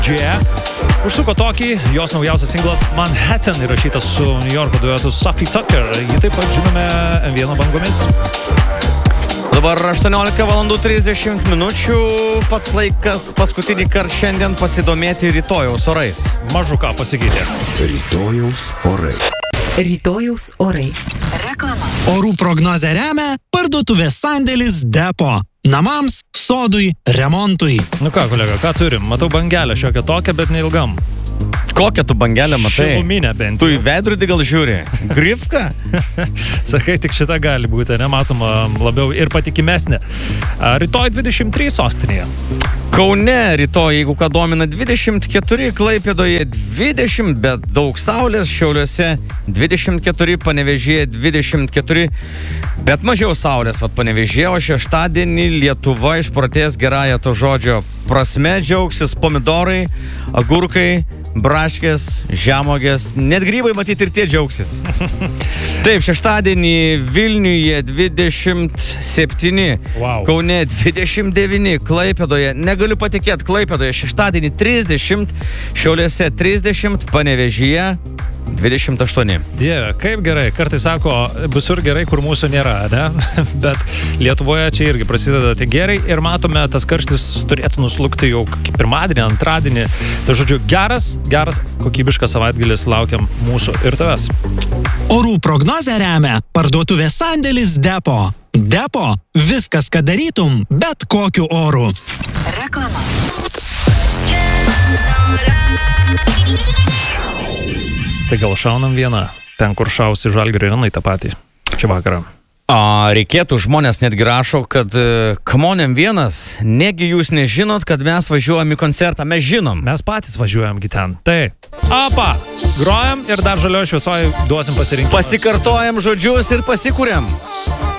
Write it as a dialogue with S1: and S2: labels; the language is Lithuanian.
S1: G. Užsuko tokį, jos naujausias singlas Manhattan įrašytas su New Yorko duetu Sophie Tucker. Jį taip pat žinome M1 bangomis.
S2: Dabar 18:30 minučių, pats laikas paskutinį kartą šiandien pasidomėti rytojaus orais.
S1: Mažu ką pasikeitė.
S3: Rytojaus orai.
S4: Rytojaus orai.
S5: Reklama.
S6: Orų prognozę remia parduotuvės sandėlis Depo. Namams, sodui, remontui.
S1: Nu ką, kolega, ką turim? Matau bangelę šiokią tokią, bet neilgam.
S2: Kokią tu bangelę matai?
S1: Šiluminę bent.
S2: Tu į veidrodį gal žiūri? Grifką?
S1: Sakai, tik šita gali būti, nematoma labiau ir patikimesnė. Rytoj 23 sostinėje.
S2: Kaune rytoj, jeigu ką domina, 24, Klaipėdoje 20, bet daug saulės, Šiauliuose 24, Panevėžyje 24, bet mažiau saulės, Panevėžyje, o šeštadienį Lietuva išprotės gerąją to žodžio prasme, džiaugsis pomidorai, agurkai, braškės, žemogės, net grybai matyti ir tie džiaugsis. Taip, šeštadienį Vilniuje 27,
S1: Wow.
S2: Kaune 29, Klaipėdoje, negaliu patikėti, Klaipėdoje šeštadienį 30, Šiauliuose 30, Panevėžyje 28.
S1: Dieve, kaip gerai. Kartais sako, visur gerai, kur mūsų nėra, ne? Bet Lietuvoje čia irgi prasideda tik gerai ir matome, tas karštis turėtų nuslukti jau pirmadienį, antradienį. Tai žodžiu, geras, kokybiškas savaitgalis laukiam mūsų ir tavęs.
S6: Orų prognozę remia parduotuvės sandėlis Depo. Depo – viskas, ką darytum, bet kokiu oru.
S5: Reklama.
S1: Tai gal šaunam vieną, ten kur šausi Žalgirio Arenai tą patį, čia vakarą.
S2: Reikėtų, žmonės netgi rašo, kad Kamonėm vienas, negi jūs nežinot, kad mes važiuojam į koncertą, mes žinom.
S1: Mes patys važiuojamgi ten. Tai, grojam ir dar žalioje šviesoje duosim pasirinkimą.
S2: Pasikartojam žodžius ir pasikuriam.